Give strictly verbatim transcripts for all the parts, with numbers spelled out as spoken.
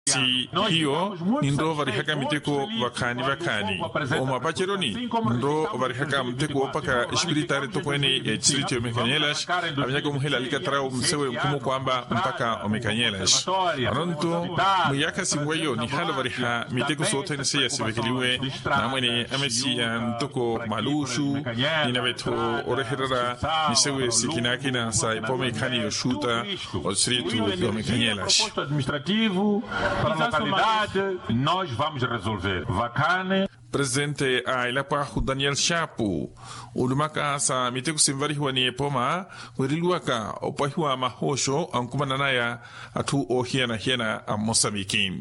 si hiyo ni ndo varihaka miteko vakani vakani oma pacheroni ndo varihaka mteko opaka espiritari tokwene ya distrito ya Mekanyelas abanyaka muhela alikatarao msewe mkumu kwamba mpaka o Mekanyelas anonto muyaka simweyo ni halo variha miteko sote nese ya sivekeliwe na mwene amesi ya ntoko malushu ni naveto oreherara misewe sikinakina sa ipo mekani yoshuta o distrito ya Mekanyelas administrativo para a localidade, nós vamos resolver. Vacane. Presidente a Ilapahu Daniel Shapu, ulumaka sa miteko simvarihuwa ni epoma, wiriluaka opahiwa mahosho ankumananaya atu o hiena hiena a Mosambiki.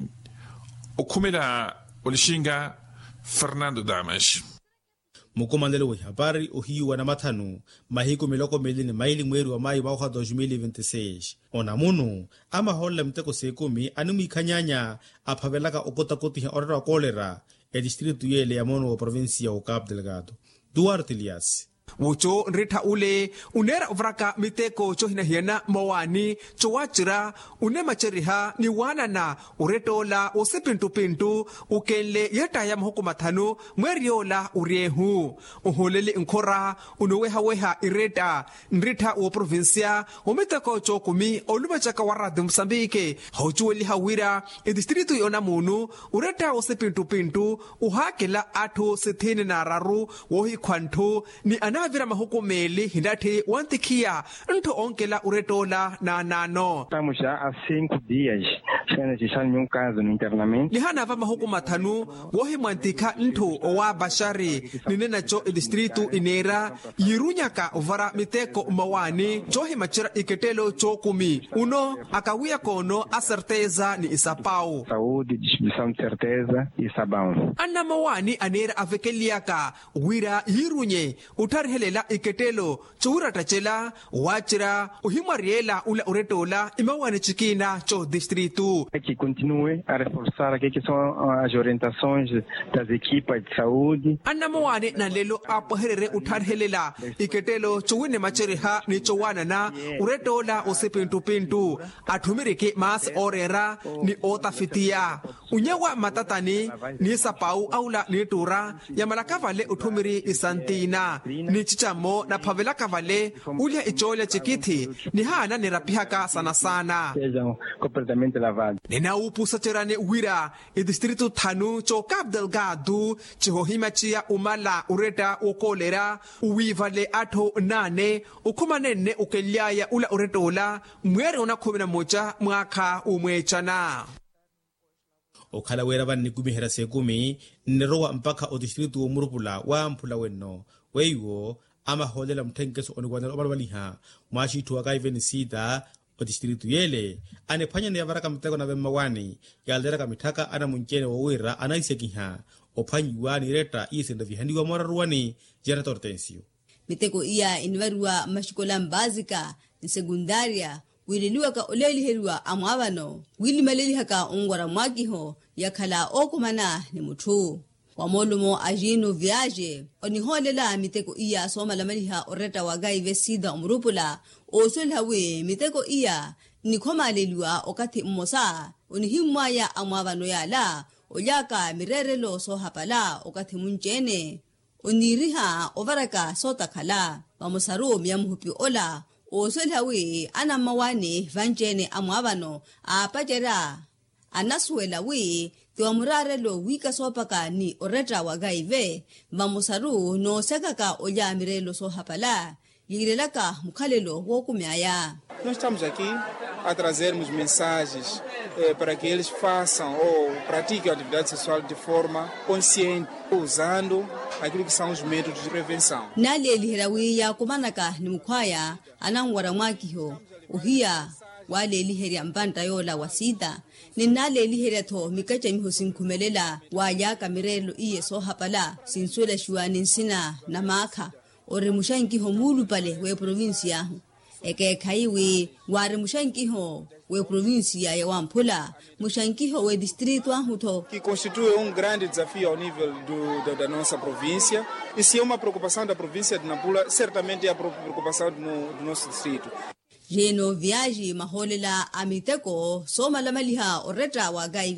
Okumela olishinga Fernando Damas. Mukomandele wa habari uhiwa na matano mahiko miloko melini maili mweri wa mai mwaka dois mil e vinte e seis ona munu ama hola mteko sekumi anumi kanyanya apavelaka okotakoti ha orara kolera e distrito yele ya mono wa provincia o Cabo Delgado Duarte Elias Wucho nrita ule unera uvraka miteko chohina hiena mawani chowachira unema cheriha ni wana na uretola usipintu pintu ukele yeta ya mhuku mathanu mweriola uriehu uhulele nkora unuweha weha ireta nrita u provincia umiteko chokumi olumachaka waradu Msambike hauchuweli hawira e distrito yona munu ureta usipintu pintu uhakela atu sithini na raru wohi kwantu ni ana vira mahukumeli hindati wantikia nto onkela uretola na nano. Estamos já há cinco dias sem registrar nenhum caso no internamento. Lihana va mahukuma thanu wohi mwantika nto owa bashari ninena cho distrito inera yirunyaka uvara miteko mawani chohi machira iketelo cho kumi uno akawia kono a certeza ni isapau saúde, distribuição de certeza e sabão. Anna mawani anera avekeliaka wira yirunye utarhelela iketelo chura tachela wachira uhimariela ula uretola imawani chikina cho distrito que continue a reforçar aqui que são as orientações das equipas de saúde. Anna mawani na lelo apaherere utarhelela iketelo chuwine machiriha ni chowana na uretola usipintu pintu atumirike mas orera ni otafitia unyewa matatani ni sapau aula ni tura ya malakavale utumiri isantina ni chichamo na pavela kavale ulia ichola chikiti ni hana ni rapihaka sana sana sejam completamente lavados. Nina upusa cherane wira i distrito thanu cho Cabo Delgado chihohima chia umala ureta ukolera uwivale ato nane ukumanene ukelyaya ula uretola mwere una kumi na moja mwaka umwechana okhala wera vanni kumi hera sekumi nerowa mpaka o distrito wa murupula wa mpula wenno weiwo ama holela mtenkeso onikwanela obalwaliha mwashitu wa kaiveni sida o distrito yele ane phanya ne yavaraka mteko na vemmawani yaldera kamitaka ana munchene wa wira anaisekiha ophanyiwa ni reta isenda vihandiwa moraruwani jera Tortensio miteko iya inwarua mashikola mbazika ni sekundaria wililiwa ka oleli herua amwavano wili maleli haka ongwara mwakiho yakhala okumana ni muthu wamolumo ajino viaje oniholela miteko iya soma lamaliha oreta wagaive sida umrupula osolhawe miteko iya nikhomaleliwa okati mmosa onihimwaya amwavano yala olyaka mirerelo sohapala okati munchene oniriha ovaraka sotakhala wamosaru miyamuhupi ola osolhawe anamawane vanchene amwavano apajera anasuela we tiwamurarelo wika sopaka ni oreta wagaive vamusaru no sekaka olya mirelo sohapala yirelaka mukhalelo wokumyaya. Nós estamos aqui a trazermos mensagens eh, para que eles façam ou pratiquem a atividade sexual de forma consciente, usando aquilo que são os métodos de prevenção. Naleli herawiya kumanaka ni mukwaya anangwara mwakiho uhia waleli heria mpanta yola wasita ninaleli heria to mikacha miho sinkumelela waya kamirelo iye sohapala sinsuela shuani nsina na maka ore mushankiho mulu pale we provincia eke kaiwe ware mushankiho we provincia ya Wampula mushankiho we distrito ahuto que constitui um grande desafio ao nível do, da, da nossa província e se é uma preocupação da província de Nampula certamente é a preocupação do, do nosso distrito. Jeno viaji maholela amiteko soma lamaliha oreta wagai